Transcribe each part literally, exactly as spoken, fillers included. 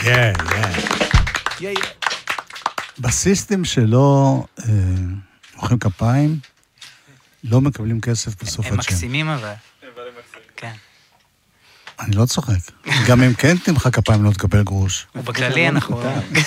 כן, כן. בסיסטם שלו, מוחאים כפיים, לא מקבלים כסף בסוף הם הג'ם. מקסימים אבל. כן. אני לא צוחק. גם אם כן תמחא כפיים לא תקבל גרוש. ובכללי אנחנו...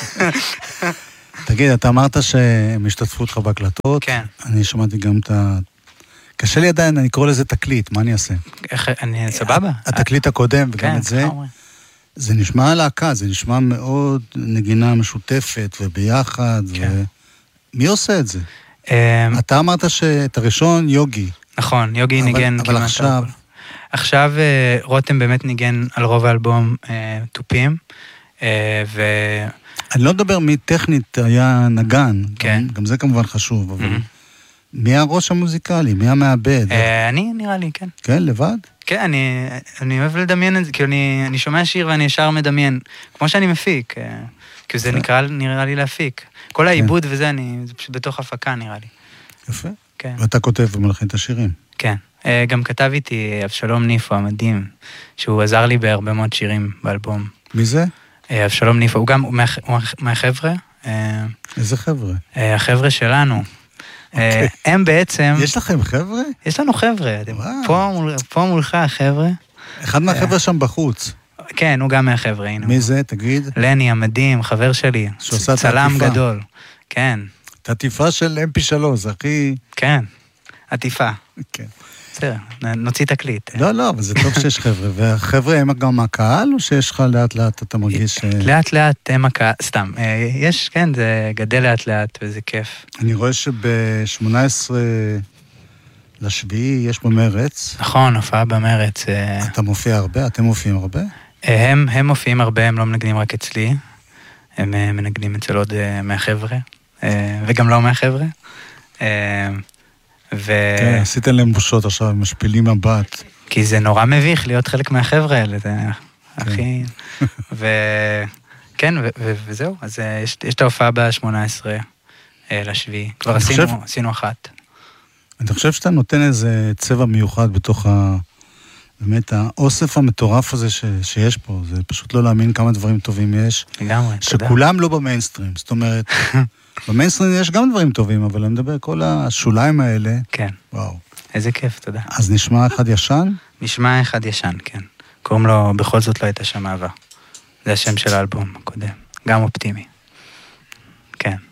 תגיד, אתה אמרת שהם השתתפו אותך בהקלטות. כן. אני שמעתי גם את ה... קשה לי עדיין, אני קורא לזה תקליט, מה אני אעשה? איך, אני סבבה? התקליט הקודם וגם את זה. זה נשמע להקה, זה נשמע מאוד נגינה משותפת וביחד. מי עושה את זה? אתה אמרת שאת הראשון יוגי. נכון, יוגי ניגן. אבל עכשיו... עכשיו רותם באמת ניגן על רוב האלבום טופים, ו... אני לא מדבר מי טכנית היה נגן, כן. גם, גם זה כמובן חשוב, אבל mm-hmm. מי הראש המוזיקלי, מי המעבד? אה, אני נראה לי, כן. כן, לבד? כן, אני, אני אוהב לדמיין את זה, כי אני, אני שומע שיר ואני ישר מדמיין, כמו שאני מפיק, כי זה נקרא, נראה לי להפיק. כל העיבוד כן. וזה, אני, זה פשוט בתוך הפקה נראה לי. יפה. כן. ואתה כותב ומלחין את השירים. כן. גם כתב איתי אבשלום ניפו המדהים, שהוא עזר לי בהרבה מאוד שירים באלבום. מי זה? אבשלום ניפו, הוא גם הוא מהחבר'ה. איזה חבר'ה? החבר'ה שלנו. הם בעצם... יש לכם חבר'ה? יש לנו חבר'ה. פה מולך החבר'ה. אחד מהחבר'ה שם בחוץ. כן, הוא גם מהחבר'ה. מי זה? תגיד. לני המדהים, חבר שלי. צלם גדול. כן. את עטיפה של אם פי שלוש, זה הכי... כן, עטיפה. כן. בסדר, נוציא תקליט. לא, לא, אבל זה טוב שיש חבר'ה. והחבר'ה הם גם הקהל, או שיש לך לאט לאט, אתה מרגיש... לאט לאט הם הקהל, סתם. יש, כן, זה גדל לאט לאט, וזה כיף. אני רואה שב-שמונה עשרה לשביעי יש במרץ. נכון, הופעה במרץ. אתה מופיע הרבה? אתם מופיעים הרבה? הם, הם מופיעים הרבה, הם לא מנגנים רק אצלי. הם מנגנים אצל עוד מהחבר'ה, וגם לא מהחבר'ה. ו... כן, עשיתם להם בושות עכשיו, הם משפילים מבט. כי זה נורא מביך להיות חלק מהחבר'ה האלה, זה הכי... ו... כן, ו... ו... וזהו, אז יש, יש את ההופעה ב-שמונה עשרה לשביעי, כבר עשינו, חושב... עשינו אחת. אני חושב שאתה נותן איזה צבע מיוחד בתוך ה... באמת, האוסף המטורף הזה ש... שיש פה, זה פשוט לא להאמין כמה דברים טובים יש. לגמרי, תודה. שכולם לא במיינסטרים, זאת אומרת... במיינסטרים יש גם דברים טובים, אבל אני מדבר כל השוליים האלה. כן. וואו. איזה כיף, תודה. אז נשמע אחד ישן? נשמע אחד ישן, כן. קוראים לו, בכל זאת לא הייתה שם אהבה. זה השם של האלבום הקודם. גם אופטימי. כן.